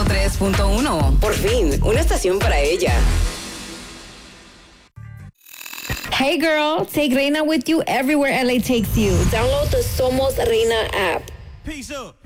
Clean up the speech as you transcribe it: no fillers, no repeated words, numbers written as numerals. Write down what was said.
103.1. Por fin, una estación para ella. Hey girl, take Reina with you everywhere LA takes you. Download the Somos Reina app. Peace up.